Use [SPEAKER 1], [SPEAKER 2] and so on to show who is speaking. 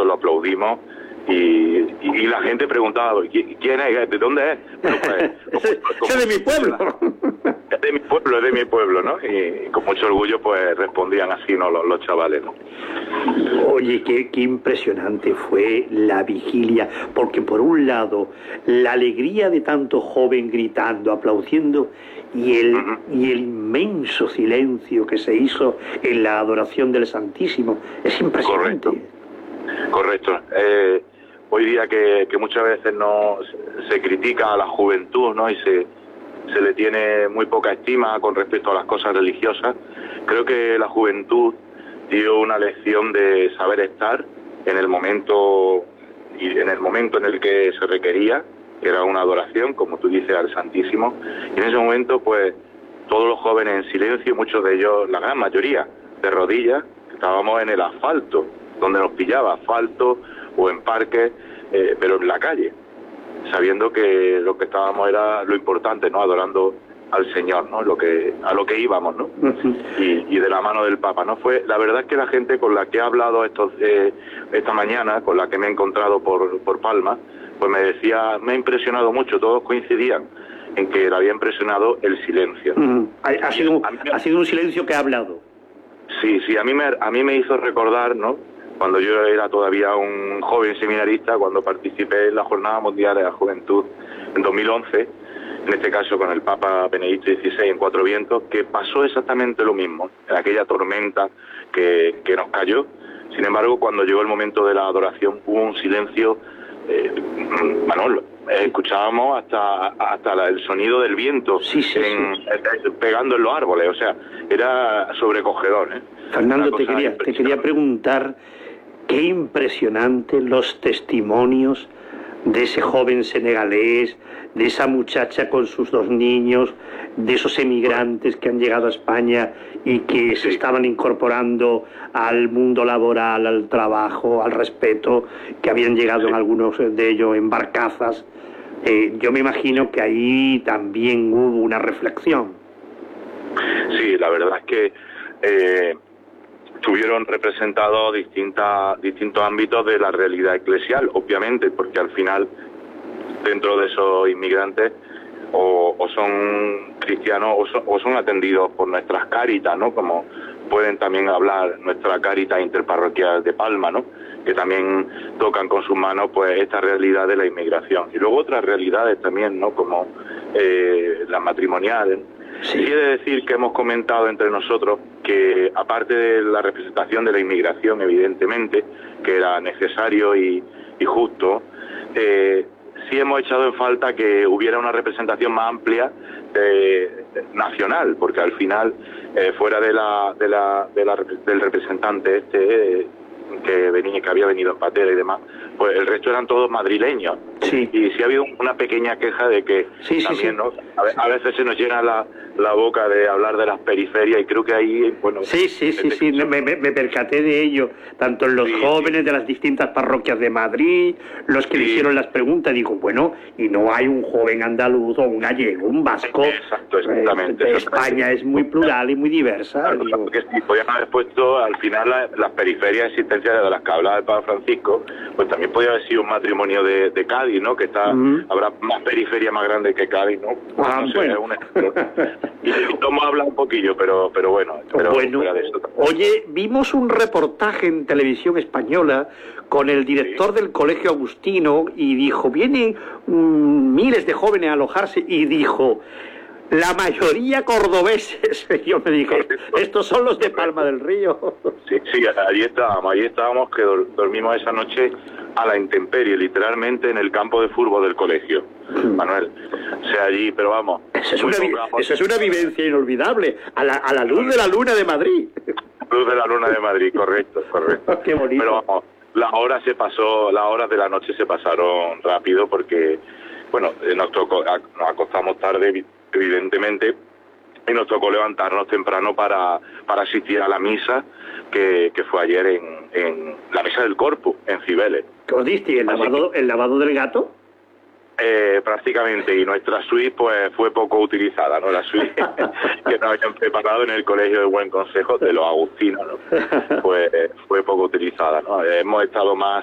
[SPEAKER 1] nosotros lo aplaudimos y la gente preguntaba, ¿quién es? ¿De dónde es? Bueno, pues,
[SPEAKER 2] ese es de mi pueblo.
[SPEAKER 1] Es de mi pueblo, ¿no? Y con mucho orgullo pues respondían así, ¿no? Los chavales, ¿no?
[SPEAKER 2] Oye, qué impresionante fue la vigilia, porque por un lado la alegría de tanto joven gritando, aplaudiendo, y el inmenso silencio que se hizo en la adoración del Santísimo, es impresionante.
[SPEAKER 1] Correcto. Hoy día que muchas veces no se critica a la juventud, ¿no? Y se le tiene muy poca estima con respecto a las cosas religiosas. Creo que la juventud dio una lección de saber estar en el momento en el que se requería, que era una adoración, como tú dices, al Santísimo. Y en ese momento, pues, todos los jóvenes en silencio, muchos de ellos, la gran mayoría, de rodillas, estábamos en el asfalto, donde nos pillaba, asfalto o en parques, pero en la calle, sabiendo que lo que estábamos era lo importante, ¿no? Adorando al Señor, ¿no? A lo que íbamos, ¿no? Y de la mano del Papa, ¿no? La verdad es que la gente con la que he hablado esta mañana, con la que me he encontrado por Palma, pues me decía, me ha impresionado mucho, todos coincidían en que le había impresionado el silencio.
[SPEAKER 2] Ha sido un silencio que ha hablado.
[SPEAKER 1] Sí, a mí me hizo recordar, ¿no? Cuando yo era todavía un joven seminarista, cuando participé en la Jornada Mundial de la Juventud en 2011, en este caso con el Papa Benedicto XVI en Cuatro Vientos, que pasó exactamente lo mismo, en aquella tormenta que nos cayó. Sin embargo, cuando llegó el momento de la adoración, hubo un silencio, Manolo, escuchábamos hasta el sonido del viento pegando en los árboles, o sea, era sobrecogedor, ¿eh?
[SPEAKER 2] Fernando, te quería preguntar, qué impresionante los testimonios de ese joven senegalés, de esa muchacha con sus dos niños, de esos emigrantes que han llegado a España y que se estaban incorporando al mundo laboral, al trabajo, al respeto, que habían llegado en algunos de ellos en barcazas. Yo me imagino que ahí también hubo una reflexión.
[SPEAKER 1] Sí, la verdad es que estuvieron representados distintos ámbitos de la realidad eclesial, obviamente, porque al final dentro de esos inmigrantes o son cristianos o son atendidos por nuestras cáritas, ¿no? Como pueden también hablar nuestra Cáritas Interparroquial de Palma, ¿no? Que también tocan con sus manos pues esta realidad de la inmigración. Y luego otras realidades también, ¿no? Como las matrimoniales. Sí, he de decir que hemos comentado entre nosotros que, aparte de la representación de la inmigración, evidentemente, que era necesario y justo, sí hemos echado en falta que hubiera una representación más amplia nacional, porque al final, fuera del representante que había venido en patera y demás, pues el resto eran todos madrileños. Sí. Y sí ha habido una pequeña queja de que también, ¿no? A veces se nos llena la boca de hablar de las periferias y creo que ahí, bueno... Sí,
[SPEAKER 2] me percaté de ello, tanto en los jóvenes de las distintas parroquias de Madrid, los que le hicieron las preguntas, digo, bueno, y no hay un joven andaluz o un gallego, un vasco.
[SPEAKER 1] Exacto, exactamente.
[SPEAKER 2] España es muy plural y muy diversa.
[SPEAKER 1] Claro,
[SPEAKER 2] digo.
[SPEAKER 1] Porque sí, podían haber puesto al final las periferias existenciales de las que hablaba el Papa Francisco, pues también podía haber sido un matrimonio de Cádiz, ¿no? Que habrá más periferia más grande que Cádiz, ¿no? No sé, es un ejemplo. Y vamos a hablar un poquillo, pero bueno.
[SPEAKER 2] Fuera de eso, oye, vimos un reportaje en televisión española con el director del Colegio Agustino y dijo, vienen miles de jóvenes a alojarse y dijo, la mayoría cordobeses. Yo me dije, estos son los de Palma del Río.
[SPEAKER 1] Sí, allí estábamos que dormimos esa noche a la intemperie, literalmente en el campo de fútbol del colegio, Manuel. O sea, allí, pero vamos.
[SPEAKER 2] Eso es una vivencia inolvidable, a la luz de la luna de Madrid.
[SPEAKER 1] Luz de la luna de Madrid, correcto.
[SPEAKER 2] Qué bonito.
[SPEAKER 1] Pero vamos, las horas de la noche se pasaron rápido porque, bueno, nos acostamos tarde, evidentemente, y nos tocó levantarnos temprano para asistir a la misa que fue ayer en la misa del Corpus, en Cibeles.
[SPEAKER 2] ¿Qué os diste? ¿El lavado del gato?
[SPEAKER 1] Prácticamente, y nuestra suite pues fue poco utilizada, ¿no? La suite que nos habían preparado en el Colegio de Buen Consejo de los Agustinos, ¿no? Fue poco utilizada, ¿no? Hemos estado más